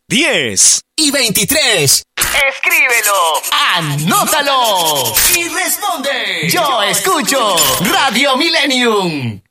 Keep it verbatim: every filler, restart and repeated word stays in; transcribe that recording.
diez y veintitrés. Escríbelo, anótalo y responde. Yo escucho Radio Millennium.